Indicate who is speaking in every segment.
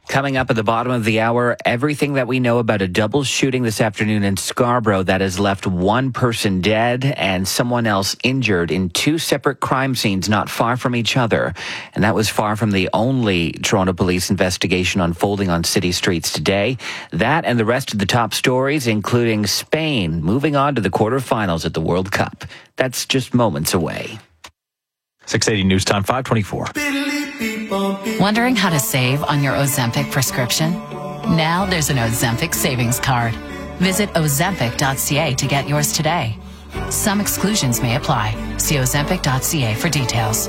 Speaker 1: Coming up at the bottom of the hour, everything that we know about a double shooting this afternoon in Scarborough that has left one person dead and someone else injured in two separate crime scenes not far from each other. And that was far from the only Toronto police investigation unfolding on city streets today. That and the rest of the top stories, including Spain moving on to the quarterfinals at the World Cup. That's just moments away.
Speaker 2: 680 News Time, 524.
Speaker 3: Wondering how to save on your Ozempic prescription? Now there's an Ozempic savings card. Visit Ozempic.ca to get yours today. Some exclusions may apply. See Ozempic.ca for details.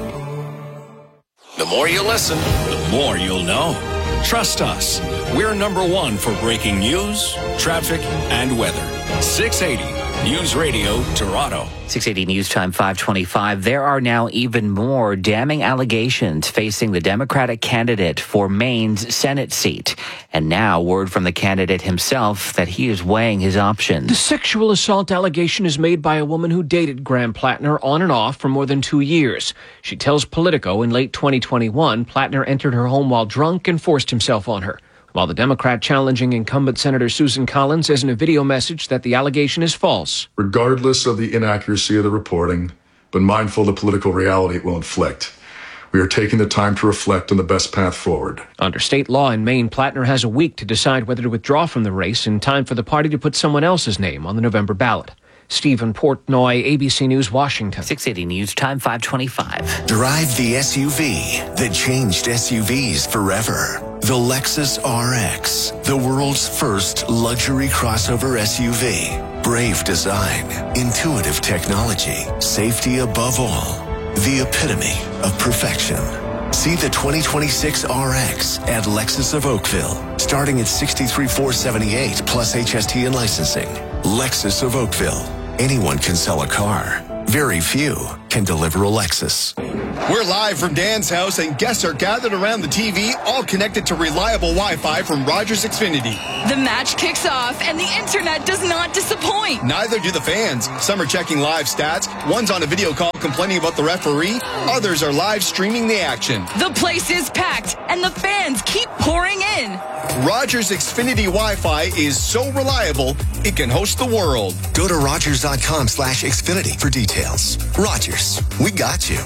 Speaker 4: The more you listen, the more you'll know. Trust us. We're number one for breaking news, traffic, and weather. 680 News Radio Toronto.
Speaker 1: 680 News Time, 525. There are now even more damning allegations facing the Democratic candidate for Maine's Senate seat. And now word from the candidate himself that he is weighing his options.
Speaker 5: The sexual assault allegation is made by a woman who dated Graham Plattner on and off for more than 2 years. She tells Politico in late 2021, Plattner entered her home while drunk and forced himself on her. While the Democrat challenging incumbent Senator Susan Collins says in a video message that the allegation is false.
Speaker 6: Regardless of the inaccuracy of the reporting, but mindful of the political reality it will inflict, we are taking the time to reflect on the best path forward.
Speaker 5: Under state law in Maine, Plattner has a week to decide whether to withdraw from the race in time for the party to put someone else's name on the November ballot. Stephen Portnoy, ABC News, Washington.
Speaker 1: 680 News Time, 525.
Speaker 7: Drive the SUV that changed SUVs forever. The Lexus RX, the world's first luxury crossover SUV. Brave design, intuitive technology, safety above all. The epitome of perfection. See the 2026 RX at Lexus of Oakville, starting at $63,478 plus HST and licensing. Lexus of Oakville. Anyone can sell a car. Very few can deliver a Lexus.
Speaker 8: We're live from Dan's house, and guests are gathered around the TV, all connected to reliable Wi-Fi from Rogers Xfinity.
Speaker 9: The match kicks off, and the internet does not disappoint.
Speaker 8: Neither do the fans. Some are checking live stats. One's on a video call complaining about the referee. Others are live streaming the action.
Speaker 9: The place is packed, and the fans keep pouring in.
Speaker 8: Rogers Xfinity Wi-Fi is so reliable, it can host the world.
Speaker 7: Go to Rogers.com/Xfinity for details. Rogers, we got you.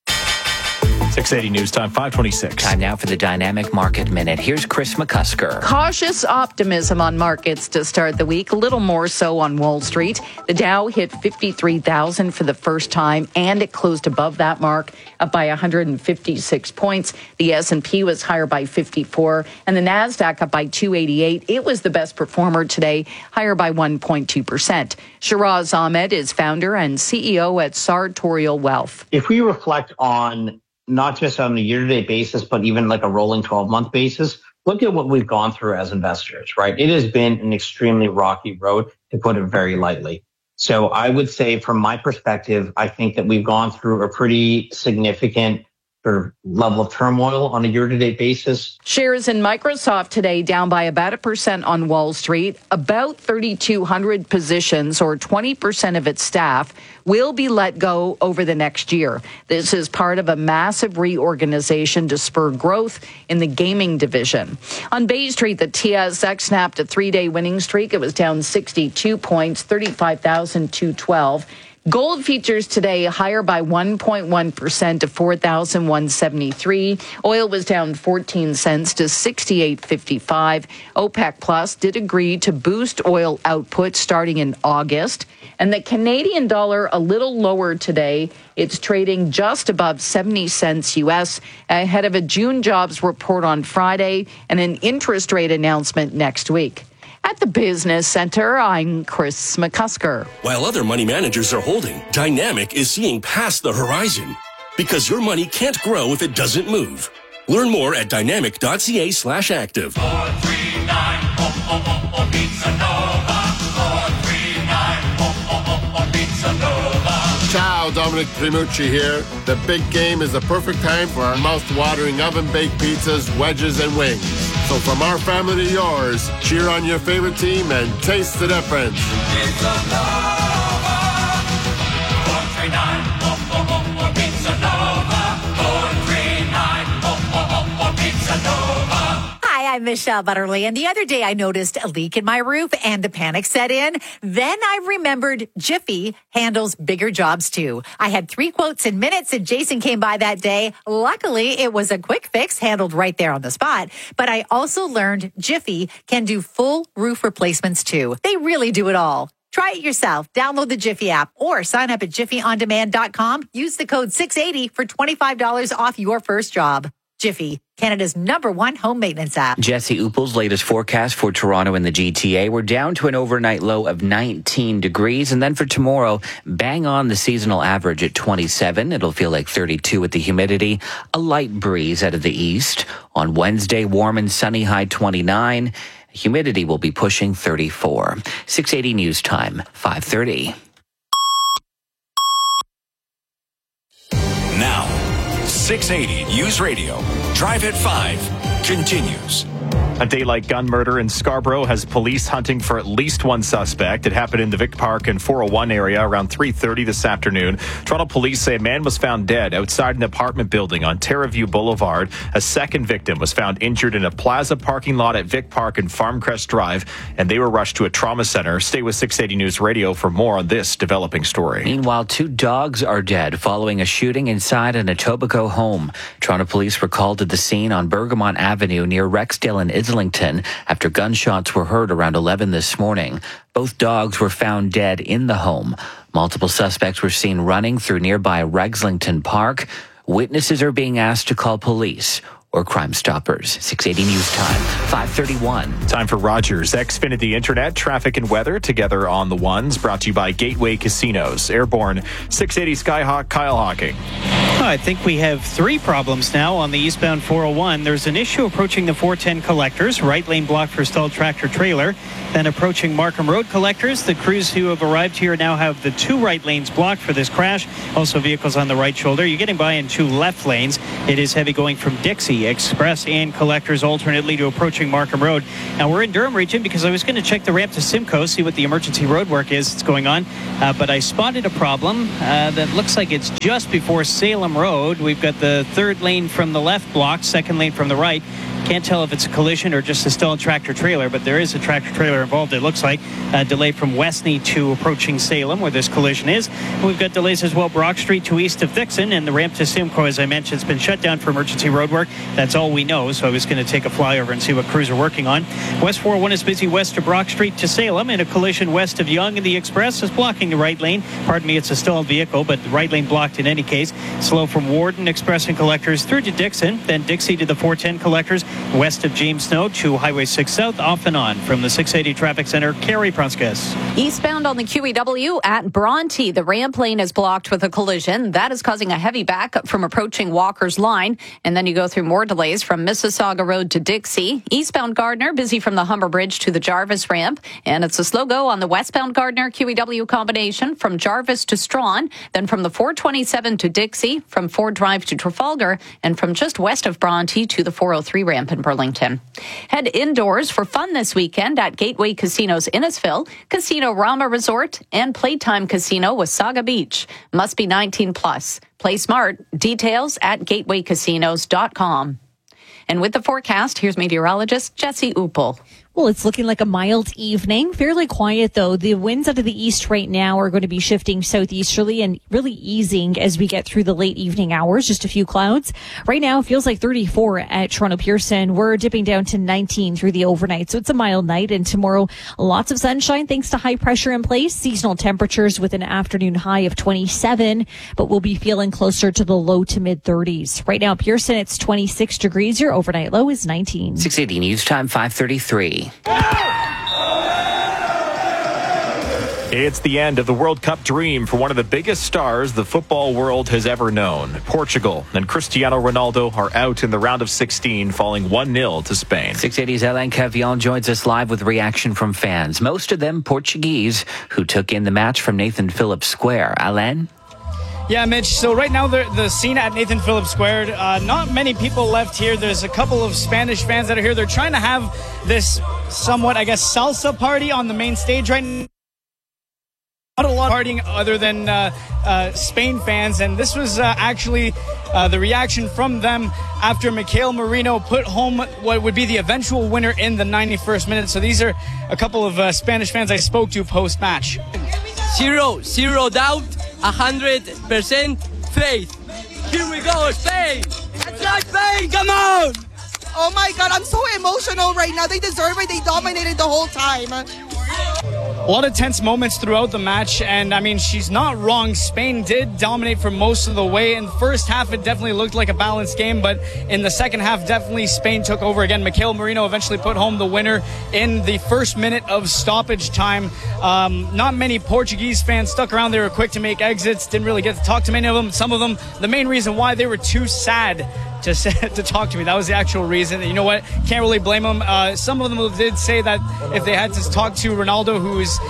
Speaker 2: 680 News Time, 526.
Speaker 1: Time now for the Dynamic Market Minute. Here's Chris McCusker.
Speaker 10: Cautious optimism on markets to start the week, a little more so on Wall Street. The Dow hit 53,000 for the first time, and it closed above that mark, up by 156 points. The S&P was higher by 54, and the NASDAQ up by 288. It was the best performer today, higher by 1.2%. Shiraz Ahmed is founder and CEO at Sartorial Wealth.
Speaker 11: If we reflect on not just on a year-to-date basis, but even like a rolling 12-month basis, look at what we've gone through as investors, right? It has been an extremely rocky road, to put it very lightly. So I would say from my perspective, I think that we've gone through a pretty significant sort of level of turmoil on a year-to-date basis.
Speaker 10: Shares in Microsoft today down by about 1% on Wall Street. About 3,200 positions, or 20% of its staff, will be let go over the next year. This is part of a massive reorganization to spur growth in the gaming division. On Bay Street, the TSX snapped a 3-day winning streak. It was down 62 points, 35,212. Gold features today higher by 1.1% to $4,173. Oil was down 14 cents to $68.55. OPEC Plus did agree to boost oil output starting in August. And the Canadian dollar a little lower today. It's trading just above 70 cents U.S. ahead of a June jobs report on Friday and an interest rate announcement next week. At the Business Center, I'm Chris McCusker.
Speaker 4: While other money managers are holding, Dynamic is seeing past the horizon. Because your money can't grow if it doesn't move. Learn more at dynamic.ca/active.
Speaker 12: 439 Pizza Nova. 439 Pizza Nova.
Speaker 13: Ciao, Dominic Primucci here. The big game is the perfect time for our mouth-watering oven-baked pizzas, wedges, and wings. So from our family to yours, cheer on your favorite team and taste the difference.
Speaker 12: Pizza Nova. 439 Pizza Nova. 439 Pizza Nova.
Speaker 14: Hi, Hi, I'm Michelle Butterly. And the other day I noticed a leak in my roof and the panic set in. Then I remembered Jiffy handles bigger jobs too. I had 3 quotes in minutes and Jason came by that day. Luckily, it was a quick fix handled right there on the spot. But I also learned Jiffy can do full roof replacements too. They really do it all. Try it yourself. Download the Jiffy app or sign up at jiffyondemand.com. Use the code 680 for $25 off your first job. Jiffy, Canada's #1 home maintenance app.
Speaker 1: Jesse Uppel's latest forecast for Toronto and the GTA. We're down to an overnight low of 19 degrees. And then for tomorrow, bang on the seasonal average at 27. It'll feel like 32 with the humidity. A light breeze out of the east. On Wednesday, warm and sunny, high 29. Humidity will be pushing 34. 680 News Time, 5:30.
Speaker 4: Now, 680 News Radio. Drive at 5 continues.
Speaker 2: A daylight gun murder in Scarborough has police hunting for at least one suspect. It happened in the Vic Park and 401 area around 3:30 this afternoon. Toronto police say a man was found dead outside an apartment building on Terraview Boulevard. A second victim was found injured in a plaza parking lot at Vic Park and Farmcrest Drive, and they were rushed to a trauma center. Stay with 680 News Radio for more on this developing story.
Speaker 1: Meanwhile, 2 dogs are dead following a shooting inside an Etobicoke home. Toronto police were called to the scene on Bergamont Avenue near Rexdale and Islington after gunshots were heard around 11 this morning. Both dogs were found dead in the home. Multiple suspects were seen running through nearby Rexlington Park. Witnesses are being asked to call police or Crime Stoppers. 680 News Time, 5:31.
Speaker 2: Time for Rogers Xfinity Internet, traffic and weather together on the ones. Brought to you by Gateway Casinos. Airborne, 680 Skyhawk, Kyle Hawking.
Speaker 15: I think we have 3 problems now on the eastbound 401. There's an issue approaching the 410 collectors, right lane blocked for stalled tractor trailer. Then approaching Markham Road collectors, the crews who have arrived here now have the 2 right lanes blocked for this crash. Also vehicles on the right shoulder. You're getting by in 2 left lanes. It is heavy going from Dixie, Express and collectors alternately to approaching Markham Road. Now we're in Durham region because I was going to check the ramp to Simcoe, see what the emergency road work is that's going on. But I spotted a problem that looks like it's just before Salem Road. We've got the 3rd lane from the left blocked, 2nd lane from the right. Can't tell if it's a collision or just a stalled tractor trailer, but there is a tractor trailer involved, it looks like. A delay from Westney to approaching Salem, where this collision is. We've got delays as well, Brock Street to east of Dixon, and the ramp to Simcoe, as I mentioned, has been shut down for emergency road work. That's all we know, so I was going to take a flyover and see what crews are working on. West 401 is busy west of Brock Street to Salem, and a collision west of Yonge, and the Express is blocking the right lane. Pardon me, it's a stalled vehicle, but the right lane blocked in any case. Slow from Warden, Express and collectors through to Dixon, then Dixie to the 410 collectors, west of James Snow to Highway 6 South, off and on. From the 680 Traffic Center, Carrie Prunskis.
Speaker 16: Eastbound on the QEW at Bronte, the ramp lane is blocked with a collision. That is causing a heavy backup from approaching Walker's Line. And then you go through more delays from Mississauga Road to Dixie. Eastbound Gardner, busy from the Humber Bridge to the Jarvis ramp. And it's a slow go on the westbound Gardner QEW combination from Jarvis to Strawn. Then from the 427 to Dixie, from Ford Drive to Trafalgar, and from just west of Bronte to the 403 ramp in Burlington. Head indoors for fun this weekend at Gateway Casinos Innisfil, Casino Rama Resort, and Playtime Casino Wasaga Beach. Must be 19 plus. Play smart. Details at gatewaycasinos.com. And with the forecast, here's meteorologist Jesse Uppel.
Speaker 17: Well, it's looking like a mild evening. Fairly quiet, though. The winds out of the east right now are going to be shifting southeasterly and really easing as we get through the late evening hours. Just a few clouds. Right now, it feels like 34 at Toronto Pearson. We're dipping down to 19 through the overnight. So it's a mild night. And tomorrow, lots of sunshine thanks to high pressure in place. Seasonal temperatures with an afternoon high of 27. But we'll be feeling closer to the low to mid 30s. Right now, Pearson, it's 26 degrees. Your overnight low is 19.
Speaker 1: 680 News Time, 5:33.
Speaker 2: It's the end of the World Cup dream for one of the biggest stars the football world has ever known. Portugal and Cristiano Ronaldo are out in the round of 16, falling 1-0 to Spain.
Speaker 1: 680's Alain Cavillon joins us live with reaction from fans, most of them Portuguese, who took in the match from Nathan Phillips Square. Alain?
Speaker 18: Yeah, Mitch. So right now, the scene at Nathan Phillips Square, not many people left here. There's a couple of Spanish fans that are here. They're trying to have this somewhat, I guess, salsa party on the main stage right now. Not a lot of partying other than Spain fans, and this was actually the reaction from them after Mikel Merino put home what would be the eventual winner in the 91st minute. So these are a couple of Spanish fans I spoke to post-match.
Speaker 19: Zero doubt, 100% faith. Here we go, Spain! Let's go, Spain! Come on!
Speaker 20: Oh my God, I'm so emotional right now. They deserve it. They dominated the whole time.
Speaker 18: A lot of tense moments throughout the match, and I mean, she's not wrong. Spain did dominate for most of the way. In the first half, it definitely looked like a balanced game, but in the second half, definitely Spain took over again. Mikel Merino eventually put home the winner in the first minute of stoppage time. Not many Portuguese fans stuck around. They were quick to make exits, didn't really get to talk to many of them. Some of them, the main reason why they were too sad to talk to me. That was the actual reason. You know what? Can't really blame them. Some of them did say that if they had to talk to Ronaldo, who is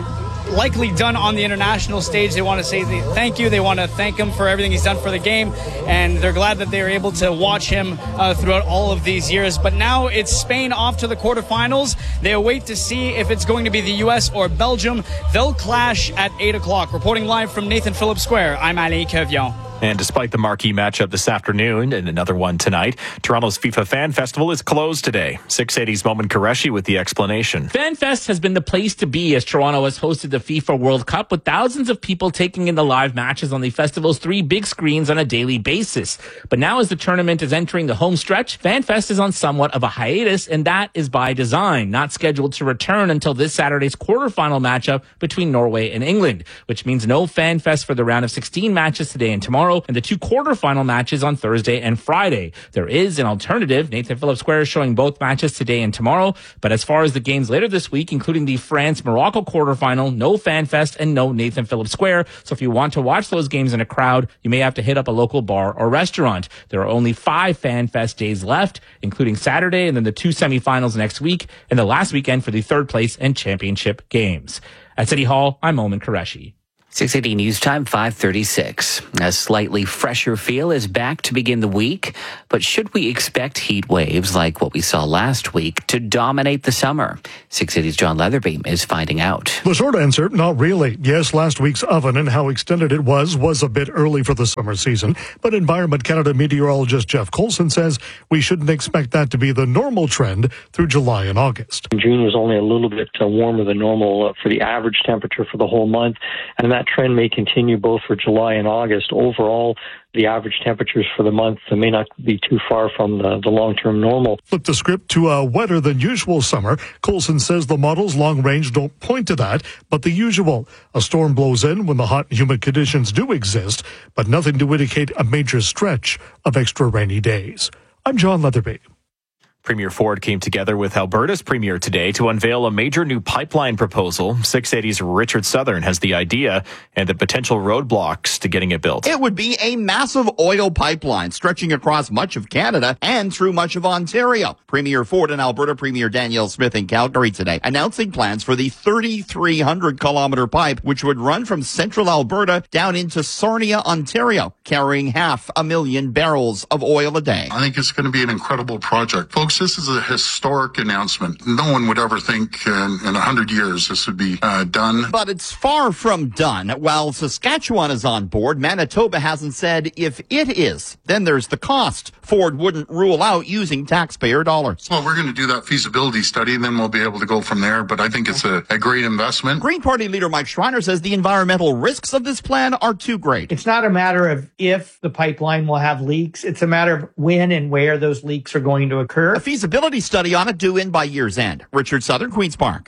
Speaker 18: likely done on the international stage, they want to say thank you. They want to thank him for everything he's done for the game, and they're glad that they were able to watch him throughout all of these years. But now it's Spain off to the quarterfinals. They await to see if it's going to be the U.S. or Belgium. They'll clash at 8 o'clock. Reporting live from Nathan Phillips Square, I'm Ali Kevion.
Speaker 2: And despite the marquee matchup this afternoon and another one tonight, Toronto's FIFA Fan Festival is closed today. 680's Momin Qureshi with the explanation.
Speaker 21: FanFest has been the place to be as Toronto has hosted the FIFA World Cup, with thousands of people taking in the live matches on the festival's 3 big screens on a daily basis. But now as the tournament is entering the home stretch, FanFest is on somewhat of a hiatus, and that is by design, not scheduled to return until this Saturday's quarterfinal matchup between Norway and England, which means no FanFest for the round of 16 matches today and tomorrow, and the 2 quarterfinal matches on Thursday and Friday. There is an alternative. Nathan Phillips Square is showing both matches today and tomorrow. But as far as the games later this week, including the France-Morocco quarterfinal, no FanFest and no Nathan Phillips Square. So if you want to watch those games in a crowd, you may have to hit up a local bar or restaurant. There are only 5 FanFest days left, including Saturday and then the 2 semifinals next week and the last weekend for the 3rd place and championship games. At City Hall, I'm Momin Qureshi.
Speaker 1: 680 News Time, 5:36. A slightly fresher feel is back to begin the week, but should we expect heat waves like what we saw last week to dominate the summer? 680's John Leatherby is finding out.
Speaker 22: The short answer, not really. Yes, last week's oven and how extended it was a bit early for the summer season, but Environment Canada meteorologist Jeff Colson says we shouldn't expect that to be the normal trend through July and August.
Speaker 23: June was only a little bit warmer than normal for the average temperature for the whole month, and that trend may continue both for July and August. Overall, the average temperatures for the month may not be too far from the long-term normal.
Speaker 22: Flip the script to a wetter than usual summer. Colson says the models long range don't point to that, but the usual. A storm blows in when the hot and humid conditions do exist, but nothing to indicate a major stretch of extra rainy days. I'm John Leatherby.
Speaker 2: Premier Ford came together with Alberta's Premier today to unveil a major new pipeline proposal. 680's Richard Southern has the idea and the potential roadblocks to getting it built.
Speaker 24: It would be a massive oil pipeline stretching across much of Canada and through much of Ontario. Premier Ford and Alberta Premier Danielle Smith in Calgary today announcing plans for the 3,300-kilometer pipe, which would run from central Alberta down into Sarnia, Ontario, carrying 500,000 barrels of oil a day.
Speaker 25: I think it's going to be an incredible project. Folks, this is a historic announcement. No one would ever think in 100 years this would be done.
Speaker 24: But it's far from done. While Saskatchewan is on board, Manitoba hasn't said if it is. Then there's the cost. Ford wouldn't rule out using taxpayer dollars.
Speaker 25: Well, we're going to do that feasibility study, and then we'll be able to go from there. But I think it's a great investment.
Speaker 24: Green Party leader Mike Schreiner says the environmental risks of this plan are too great.
Speaker 26: It's not a matter of if the pipeline will have leaks. It's a matter of when and where those leaks are going to occur.
Speaker 24: A feasibility study on it due in by year's end. Richard Southern, Queen's Park.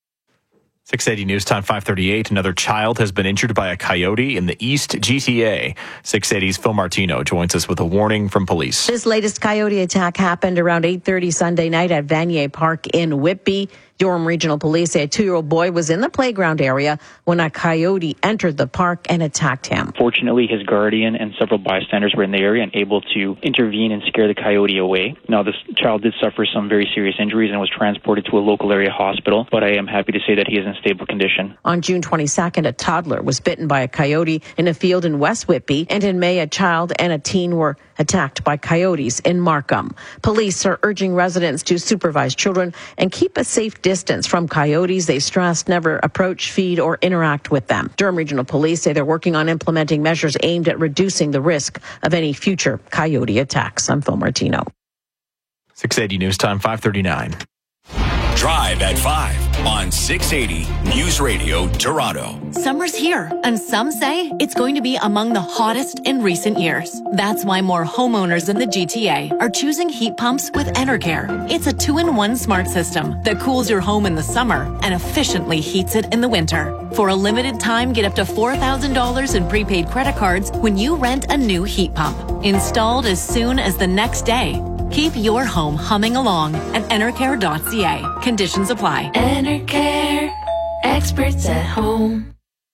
Speaker 2: 680 News Time, 5:38. Another child has been injured by a coyote in the East GTA. 680's Phil Martino joins us with a warning from police.
Speaker 27: This latest coyote attack happened around 8:30 Sunday night at Vanier Park in Whitby. Durham Regional Police say a 2-year-old boy was in the playground area when a coyote entered the park and attacked him.
Speaker 28: Fortunately, his guardian and several bystanders were in the area and able to intervene and scare the coyote away. Now, this child did suffer some very serious injuries and was transported to a local area hospital, but I am happy to say that he is in stable condition.
Speaker 27: On June 22nd, a toddler was bitten by a coyote in a field in West Whitby, and in May, a child and a teen were attacked by coyotes in Markham. Police are urging residents to supervise children and keep a safe distance distance from coyotes. They stress never approach, feed, or interact with them. Durham Regional Police say they're working on implementing measures aimed at reducing the risk of any future coyote attacks. I'm Phil Martino.
Speaker 2: 680 News Time, 5:39.
Speaker 4: Drive at 5 on 680 News Radio Toronto.
Speaker 3: Summer's here, and some say it's going to be among the hottest in recent years. That's why more homeowners in the GTA are choosing heat pumps with Enercare. It's a 2-in-1 smart system that cools your home in the summer and efficiently heats it in the winter. For a limited time, get up to $4,000 in prepaid credit cards when you rent a new heat pump. Installed as soon as the next day. Keep your home humming along at Enercare.ca. Conditions apply.
Speaker 5: Enercare, experts at home.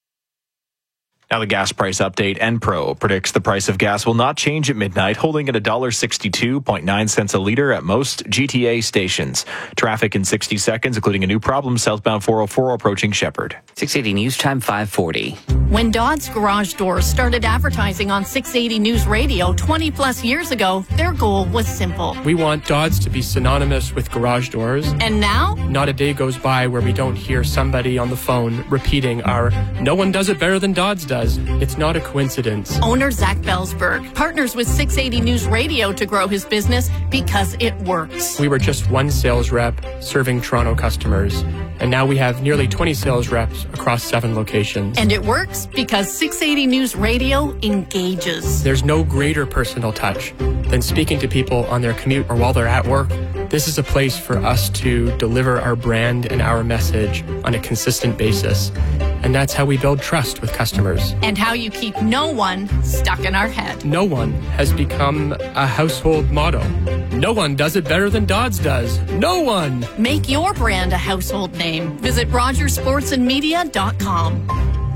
Speaker 2: Now the gas price update. Enpro predicts the price of gas will not change at midnight, holding at $1.62.9 a litre at most GTA stations. Traffic in 60 seconds, including a new problem, southbound 404 approaching Shepherd.
Speaker 1: 680 News Time, 5:40.
Speaker 3: When Dodds Garage Doors started advertising on 680 News Radio 20 plus years ago, their goal was simple.
Speaker 6: We want Dodds to be synonymous with garage doors.
Speaker 3: And now?
Speaker 6: Not a day goes by where we don't hear somebody on the phone repeating our "no one does it better than Dodds does." It's not a coincidence.
Speaker 3: Owner Zach Belsberg partners with 680 News Radio to grow his business because it works.
Speaker 6: We were just one sales rep serving Toronto customers, and now we have nearly 20 sales reps across 7 locations.
Speaker 3: And it works because 680 News Radio engages.
Speaker 6: There's no greater personal touch than speaking to people on their commute or while they're at work. This is a place for us to deliver our brand and our message on a consistent basis. And that's how we build trust with customers.
Speaker 3: And how you keep no one stuck in our head.
Speaker 6: No one has become a household motto. No one does it better than Dodds does. No one!
Speaker 3: Make your brand a household name. Visit RogersSportsandMedia.com.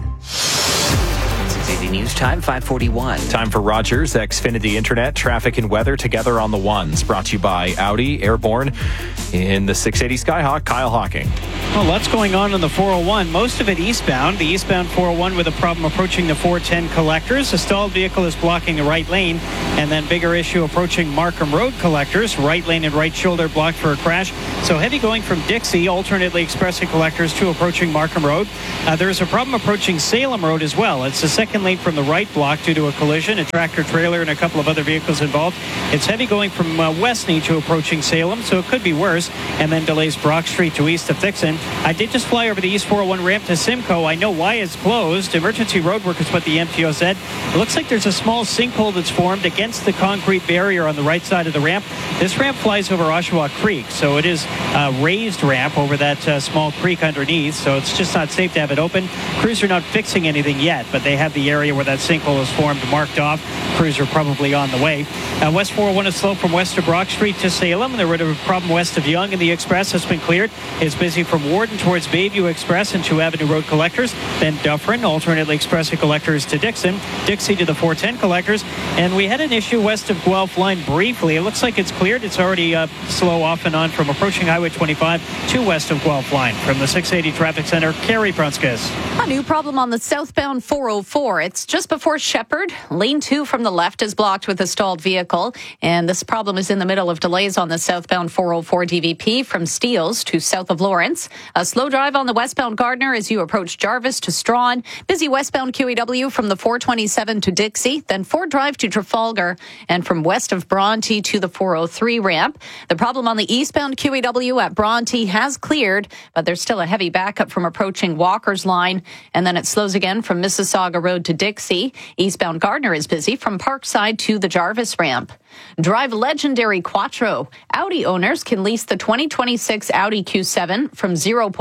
Speaker 1: 680 News Time, 5:41.
Speaker 2: Time for Rogers Xfinity Internet, traffic and weather together on the ones. Brought to you by Audi, Airborne, in the 680 Skyhawk, Kyle Hawking.
Speaker 15: Well, lots going on the 401, most of it eastbound. The eastbound 401 with a problem approaching the 410 collectors. A stalled vehicle is blocking the right lane. And then bigger issue approaching Markham Road collectors. Right lane and right shoulder blocked for a crash. So heavy going from Dixie, alternately expressing collectors to approaching Markham Road. There's a problem approaching Salem Road as well. It's the second lane from the right block due to a collision. A tractor trailer and a couple of other vehicles involved. It's heavy going from Westney to approaching Salem, so it could be worse. And then delays Brock Street to east of Dixon. I did just fly over the East 401 ramp to Simcoe. I know why it's closed. Emergency road workers, what the MTO said. It looks like there's a small sinkhole that's formed against the concrete barrier on the right side of the ramp. This ramp flies over Oshawa Creek, so it is a raised ramp over that small creek underneath, so it's just not safe to have it open. Crews are not fixing anything yet, but they have the area where that sinkhole is formed marked off. Crews are probably on the way. West 401 is slow from west of Brock Street to Salem. There was a problem west of Yonge, and the express has been cleared. It's busy from Warden towards Bayview Express and 2 Avenue Road collectors. Then Dufferin, alternately expressing collectors to Dixon. Dixie to the 410 collectors. And we had an issue west of Guelph line briefly. It looks like it's cleared. It's already slow off and on from approaching Highway 25 to west of Guelph line. From the 680 Traffic Center, Carrie Prunskis.
Speaker 16: A new problem on the southbound 404. It's just before Shepherd. Lane 2 from the left is blocked with a stalled vehicle. And this problem is in the middle of delays on the southbound 404 DVP from Steeles to south of Lawrence. A slow drive on the westbound Gardner as you approach Jarvis to Strawn. Busy westbound QEW from the 427 to Dixie. Then Ford Drive to Trafalgar. And from west of Bronte to the 403 ramp. The problem on the eastbound QEW at Bronte has cleared, but there's still a heavy backup from approaching Walker's line. And then it slows again from Mississauga Road to Dixie. Eastbound Gardner is busy from Parkside to the Jarvis ramp. Drive legendary Quattro. Audi owners can lease the 2026 Audi Q7 from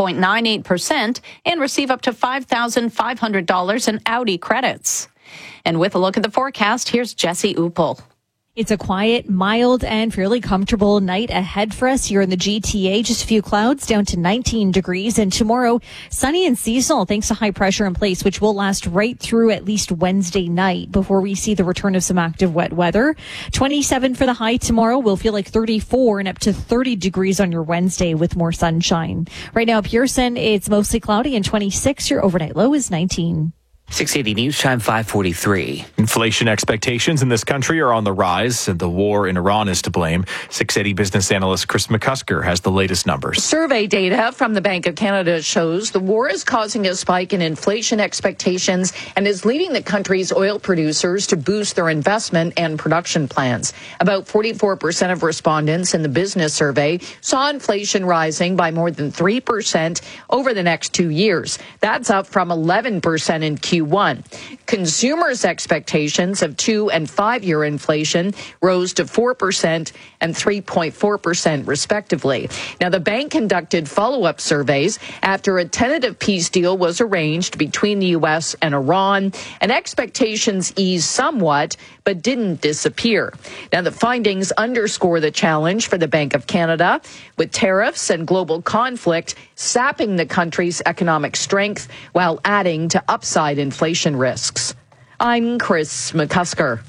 Speaker 16: 0.98% and receive up to $5,500 in Audi credits. And with a look at the forecast, here's Jesse Uppel.
Speaker 17: It's a quiet, mild, and fairly comfortable night ahead for us here in the GTA. Just a few clouds down to 19 degrees. And tomorrow, sunny and seasonal thanks to high pressure in place, which will last right through at least Wednesday night before we see the return of some active wet weather. 27 for the high tomorrow. Will feel like 34 and up to 30 degrees on your Wednesday with more sunshine. Right now, Pearson, it's mostly cloudy and 26. Your overnight low is 19.
Speaker 1: 680 News Time 5:43.
Speaker 2: Inflation expectations in this country are on the rise, and the war in Iran is to blame. 680 business analyst Chris McCusker has the latest numbers.
Speaker 7: Survey data from the Bank of Canada shows the war is causing a spike in inflation expectations and is leading the country's oil producers to boost their investment and production plans. About 44% of respondents in the business survey saw inflation rising by more than 3% over the next 2 years. That's up from 11% in Q1. Consumers' expectations of 2- and 5-year inflation rose to 4% and 3.4% respectively. Now, the bank conducted follow-up surveys after a tentative peace deal was arranged between the U.S. and Iran, and expectations eased somewhat but didn't disappear. Now, the findings underscore the challenge for the Bank of Canada, with tariffs and global conflict sapping the country's economic strength while adding to upside inflation risks. I'm Chris McCusker.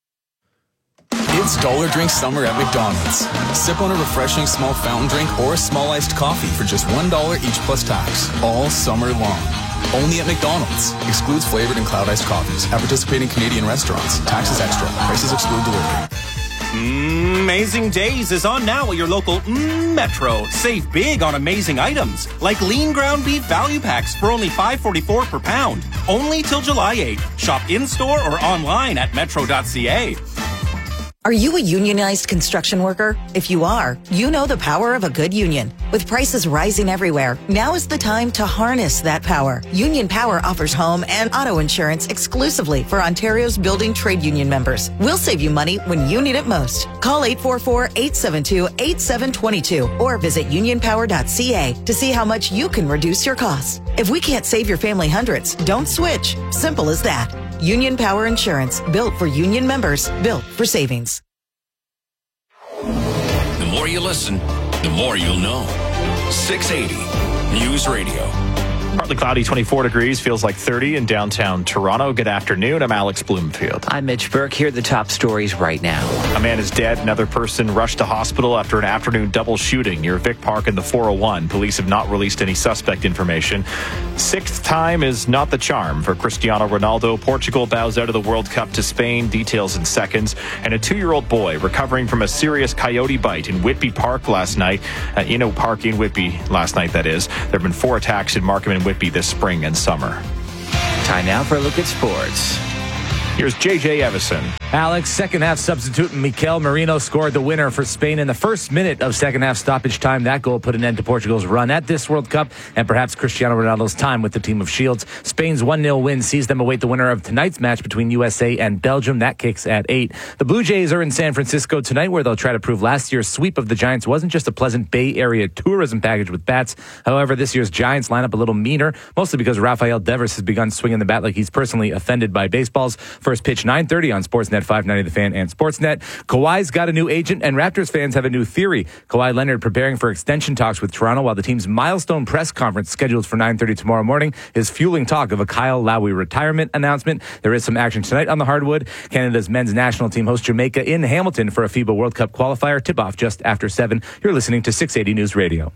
Speaker 8: It's Dollar Drink Summer at McDonald's. Sip on a refreshing small fountain drink or a small iced coffee for just $1 each plus tax, all summer long. Only at McDonald's. Excludes flavored and cloud iced coffees. At participating Canadian restaurants. Taxes extra. Prices exclude delivery.
Speaker 9: Amazing Days is on now at your local Metro. Save big on amazing items like lean ground beef value packs for only $5.44 per pound. Only till July 8th. Shop in-store or online at metro.ca.
Speaker 10: Are you a unionized construction worker? If you are, you know the power of a good union. With prices rising everywhere, now is the time to harness that power. Union Power offers home and auto insurance exclusively for Ontario's building trade union members. We'll save you money when you need it most. Call 844-872-8722 or visit unionpower.ca to see how much you can reduce your costs. If we can't save your family hundreds, don't switch. Simple as that. Union Power Insurance, built for union members, built for savings.
Speaker 4: The more you listen, the more you'll know. 680 News Radio.
Speaker 2: Partly cloudy, 24 degrees, feels like 30 in downtown Toronto. Good afternoon. I'm Alex Bloomfield.
Speaker 1: I'm Mitch Burke. Here are the top stories right now.
Speaker 2: A man is dead. Another person rushed to hospital after an afternoon double shooting near Vic Park in the 401. Police have not released any suspect information. Sixth time is not the charm for Cristiano Ronaldo. Portugal bows out of the World Cup to Spain. Details in seconds. And a 2-year-old boy recovering from a serious coyote bite in Whitby Park last night. Inno Park in Whitby last night, that is. There have been 4 attacks in Markham and Whitby this spring and summer.
Speaker 1: Time now for a look at sports.
Speaker 2: Here's J.J. Evison.
Speaker 11: Alex, second half substitute Mikel Merino scored the winner for Spain in the first minute of second half stoppage time. That goal put an end to Portugal's run at this World Cup and perhaps Cristiano Ronaldo's time with the team of Shields. Spain's 1-0 win sees them await the winner of tonight's match between USA and Belgium. That kicks at 8. The Blue Jays are in San Francisco tonight, where they'll try to prove last year's sweep of the Giants wasn't just a pleasant Bay Area tourism package with bats. However, this year's Giants lineup a little meaner, mostly because Rafael Devers has begun swinging the bat like he's personally offended by baseballs. First pitch 9:30 on Sportsnet 590 The Fan and Sportsnet. Kawhi's got a new agent, and Raptors fans have a new theory. Kawhi Leonard preparing for extension talks with Toronto, while the team's milestone press conference scheduled for 9:30 tomorrow morning is fueling talk of a Kyle Lowry retirement announcement. There is some action tonight on the hardwood. Canada's men's national team hosts Jamaica in Hamilton for a FIBA World Cup qualifier. Tip-off just after 7. You're listening to 680 News Radio.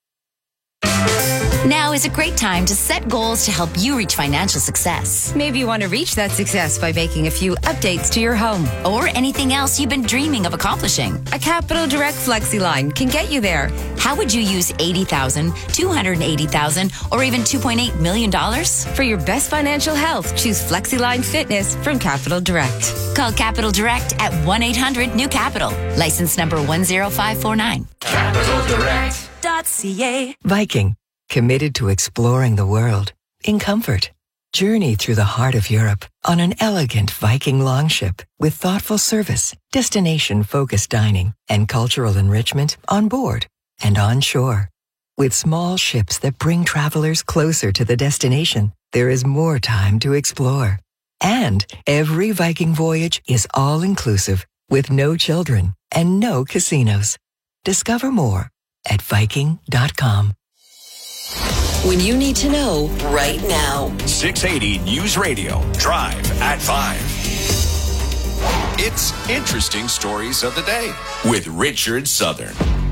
Speaker 12: Now is a great time to set goals to help you reach financial success.
Speaker 13: Maybe you want to reach that success by making a few updates to your home.
Speaker 12: Or anything else you've been dreaming of accomplishing.
Speaker 13: A Capital Direct FlexiLine can get you there.
Speaker 12: How would you use $80,000, $280,000, or even $2.8 million?
Speaker 13: For your best financial health, choose FlexiLine Fitness from Capital Direct.
Speaker 12: Call Capital Direct at 1-800-NEW-CAPITAL. License number 10549.
Speaker 13: CapitalDirect.ca.
Speaker 14: Viking. Committed to exploring the world in comfort. Journey through the heart of Europe on an elegant Viking longship with thoughtful service, destination-focused dining, and cultural enrichment on board and on shore. With small ships that bring travelers closer to the destination, there is more time to explore. And every Viking voyage is all-inclusive with no children and no casinos. Discover more at Viking.com.
Speaker 12: When you need to know right now.
Speaker 4: 680 News Radio. Drive at 5. It's Interesting Stories of the Day with Richard Southern.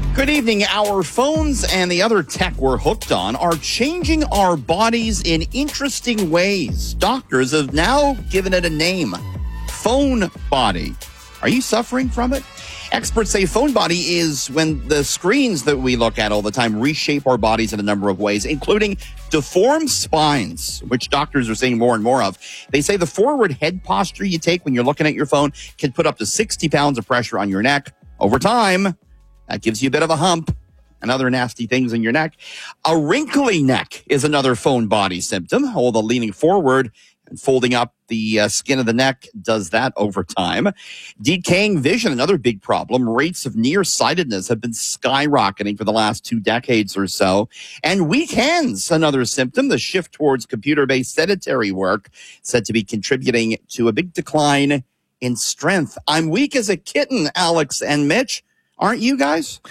Speaker 24: Good evening. Our phones and the other tech we're hooked on are changing our bodies in interesting ways. Doctors have now given it a name, phone body. Are you suffering from it? Experts say phone body is when the screens that we look at all the time reshape our bodies in a number of ways, including deformed spines, which doctors are seeing more and more of. They say the forward head posture you take when you're looking at your phone can put up to 60 pounds of pressure on your neck. Over time, that gives you a bit of a hump and other nasty things in your neck. A wrinkly neck is another phone body symptom. All the leaning forward and folding up the skin of the neck does that over time. Decaying vision, another big problem. Rates of nearsightedness have been skyrocketing for the last 2 decades or so. And weak hands, another symptom. The shift towards computer-based sedentary work said to be contributing to a big decline in strength. I'm weak as a kitten, Alex and Mitch. Aren't you guys?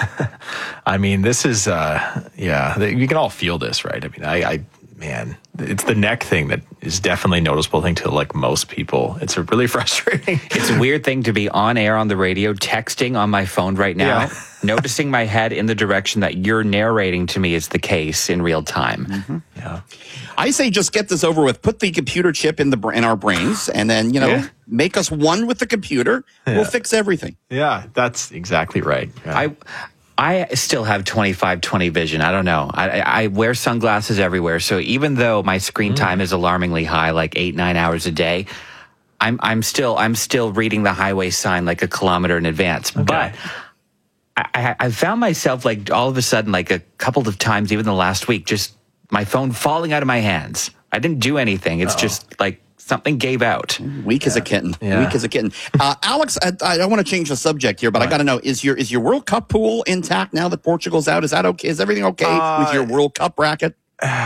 Speaker 2: I mean, this is, you can all feel this, right? I mean, man, it's the neck thing that is definitely a noticeable thing to like most people. It's really frustrating.
Speaker 1: It's a weird thing to be on air on the radio, texting on my phone right now, noticing my head in the direction that you're narrating to me is the case in real time.
Speaker 24: Mm-hmm. Yeah. I say just get this over with. Put the computer chip in our brains and then, make us one with the computer. Yeah. We'll fix everything.
Speaker 2: Yeah, that's exactly right. Yeah.
Speaker 1: I still have 25/20 vision. I don't know. I wear sunglasses everywhere. So even though my screen time is alarmingly high, like 8-9 hours a day, I'm still reading the highway sign like a kilometer in advance. Okay. But I found myself like all of a sudden, like a couple of times, even the last week, just my phone falling out of my hands. I didn't do anything. It's just like something gave out.
Speaker 24: Weak as a kitten. Yeah. Weak as a kitten. Alex, I don't want to change the subject here, but I got to know, is your World Cup pool intact now that Portugal's out? Is that okay? Is everything okay with your World Cup bracket?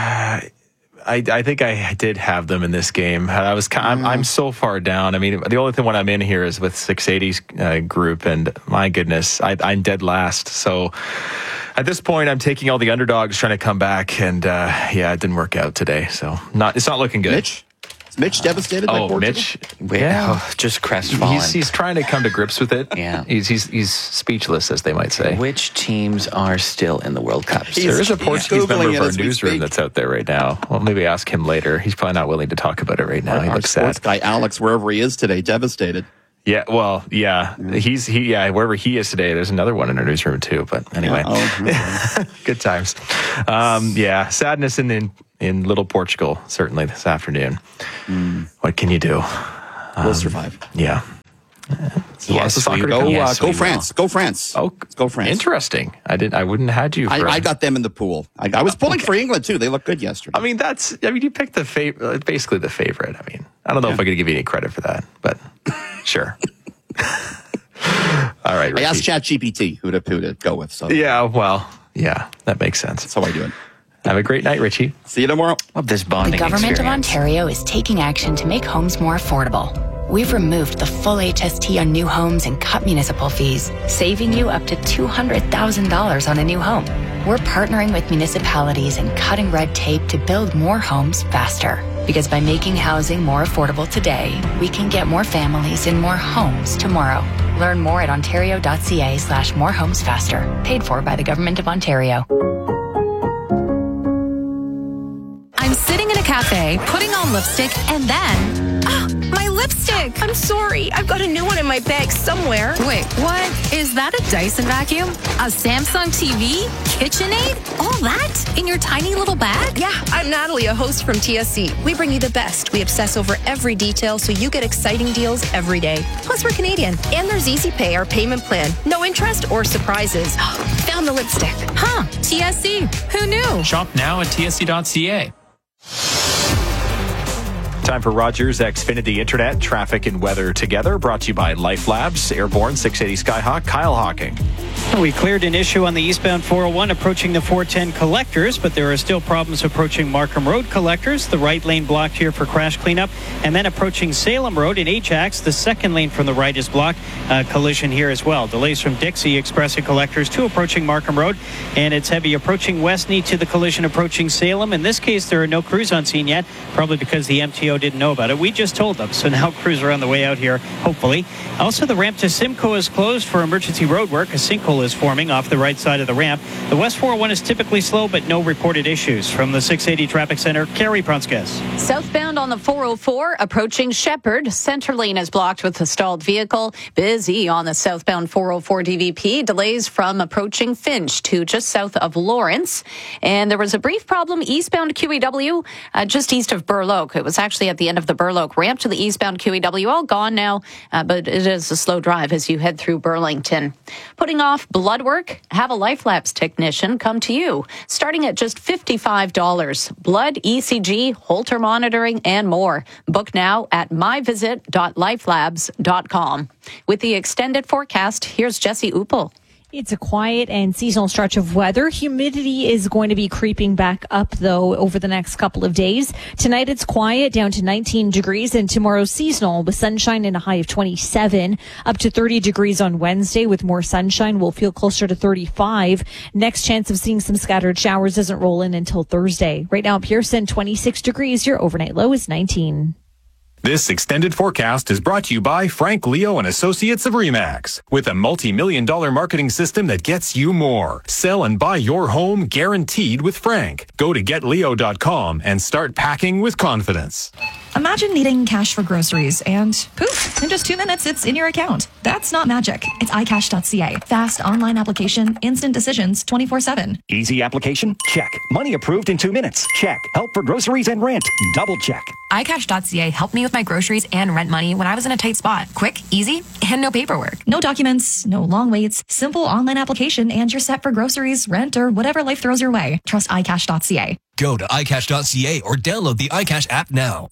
Speaker 2: I think I did have them in this game. I'm so far down. I mean, the only one I'm in here is with 680's group, and my goodness, I'm dead last. So at this point, I'm taking all the underdogs trying to come back, and it didn't work out today. So it's not looking good.
Speaker 24: Is Mitch devastated by Portugal?
Speaker 2: Mitch?
Speaker 1: Just crestfallen.
Speaker 2: He's trying to come to grips with it.
Speaker 1: Yeah.
Speaker 2: He's speechless, as they might say.
Speaker 1: Which teams are still in the World Cup?
Speaker 2: There is a Portuguese member of our newsroom that's out there right now. Well, maybe ask him later. He's probably not willing to talk about it right now. He looks
Speaker 24: sports
Speaker 2: sad.
Speaker 24: Guy Alex, wherever he is today, devastated.
Speaker 2: Yeah, well, yeah. He's wherever he is today, there's another one in our newsroom too. But anyway, good times. Sadness in little Portugal, certainly this afternoon. What can you do?
Speaker 24: We'll survive.
Speaker 2: Yeah.
Speaker 24: Yes, go France. Go France.
Speaker 2: Oh,
Speaker 24: go France.
Speaker 2: Interesting. I wouldn't have had you.
Speaker 24: I got them in the pool. I was pulling for England too. They look good yesterday.
Speaker 2: I mean, you picked basically the favorite. I mean, I don't know if I could give you any credit for that, but sure. All right. Richie.
Speaker 24: I asked ChatGPT who to go with. So
Speaker 2: that makes sense.
Speaker 24: That's how I do it.
Speaker 2: Have a great night, Richie.
Speaker 24: See you tomorrow.
Speaker 1: Love this bonding
Speaker 12: experience. The Government of Ontario is taking action to make homes more affordable. We've removed the full HST on new homes and cut municipal fees, saving you up to $200,000 on a new home. We're partnering with municipalities and cutting red tape to build more homes faster. Because by making housing more affordable today, we can get more families in more homes tomorrow. Learn more at ontario.ca/morehomesfaster. Paid for by the Government of Ontario.
Speaker 18: I'm sitting in a cafe, putting on lipstick, and then... my lipstick! I'm sorry. I've got a new one in my bag somewhere. Wait, what? Is that a Dyson vacuum? A Samsung TV? KitchenAid? All that? In your tiny little bag?
Speaker 19: Yeah, I'm Natalie, a host from TSC. We bring you the best. We obsess over every detail so you get exciting deals every day. Plus, we're Canadian. And there's Easy Pay, our payment plan. No interest or surprises. Found the lipstick.
Speaker 18: Huh, TSC. Who knew?
Speaker 20: Shop now at tsc.ca.
Speaker 2: Time for Rogers Xfinity Internet, traffic and weather together. Brought to you by Life Labs, Airborne 680 Skyhawk, Kyle Hawking.
Speaker 15: We cleared an issue on the eastbound 401 approaching the 410 collectors, but there are still problems approaching Markham Road collectors. The right lane blocked here for crash cleanup. And then approaching Salem Road in Ajax, the second lane from the right is blocked. Collision here as well. Delays from Dixie expressing collectors to approaching Markham Road. And it's heavy approaching Westney to the collision approaching Salem. In this case, there are no crews on scene yet, probably because the MTO didn't know about it. We just told them. So now crews are on the way out here, hopefully. Also, the ramp to Simcoe is closed for emergency road work. A sinkhole triangle is forming off the right side of the ramp. The West 401 is typically slow, but no reported issues. From the 680 Traffic Center, Carrie Prunskes.
Speaker 16: Southbound on the 404, approaching Shepherd. Center lane is blocked with a stalled vehicle. Busy on the southbound 404 DVP. Delays from approaching Finch to just south of Lawrence. And there was a brief problem eastbound QEW, just east of Burloak. It was actually at the end of the Burloak ramp to the eastbound QEW. All gone now, but it is a slow drive as you head through Burlington. Putting off blood work? Have a LifeLabs technician come to you, starting at just $55. Blood, ECG, Holter monitoring, and more. Book now at myvisit.lifelabs.com. With the extended forecast, here's Jesse Uppel.
Speaker 17: It's a quiet and seasonal stretch of weather. Humidity is going to be creeping back up, though, over the next couple of days. Tonight it's quiet, down to 19 degrees, and tomorrow seasonal with sunshine and a high of 27. Up to 30 degrees on Wednesday with more sunshine. We'll feel closer to 35. Next chance of seeing some scattered showers doesn't roll in until Thursday. Right now, Pearson, 26 degrees. Your overnight low is 19.
Speaker 5: This extended forecast is brought to you by Frank Leo and Associates of RE/MAX. With a multi-million-dollar marketing system that gets you more. Sell and buy your home guaranteed with Frank. Go to getleo.com and start packing with confidence.
Speaker 21: Imagine needing cash for groceries and poof, in just 2 minutes, it's in your account. That's not magic. It's iCash.ca. Fast online application, instant decisions, 24/7.
Speaker 22: Easy application? Check. Money approved in 2 minutes? Check. Help for groceries and rent? Double check.
Speaker 23: iCash.ca helped me with my groceries and rent money when I was in a tight spot. Quick, easy, and no paperwork.
Speaker 21: No documents, no long waits, simple online application, and you're set for groceries, rent, or whatever life throws your way. Trust iCash.ca.
Speaker 25: Go to iCash.ca or download the iCash app now.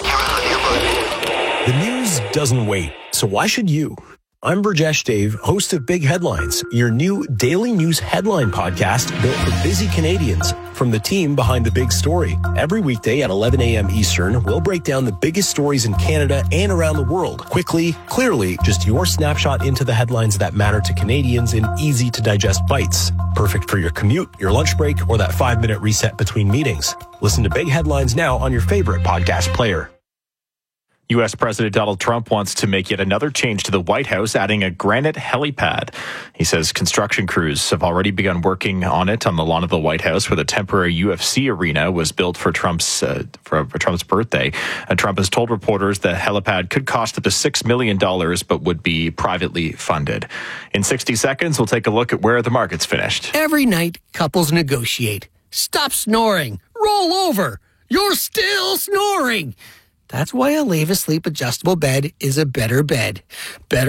Speaker 26: The news doesn't wait, so why should you? I'm Burjesh Dave, host of Big Headlines, your new daily news headline podcast built for busy Canadians from the team behind the big story. Every weekday at 11 a.m. Eastern, we'll break down the biggest stories in Canada and around the world. Quickly, clearly, just your snapshot into the headlines that matter to Canadians in easy-to-digest bites. Perfect for your commute, your lunch break, or that 5-minute reset between meetings. Listen to Big Headlines now on your favorite podcast player.
Speaker 2: U.S. President Donald Trump wants to make yet another change to the White House, adding a granite helipad. He says construction crews have already begun working on it on the lawn of the White House, where the temporary UFC arena was built for Trump's birthday. And Trump has told reporters the helipad could cost up to $6 million, but would be privately funded. In 60 seconds, we'll take a look at where the market's finished.
Speaker 27: Every night, couples negotiate. Stop snoring. Roll over. You're still snoring. That's why a Leva Sleep adjustable bed is a better bed. Better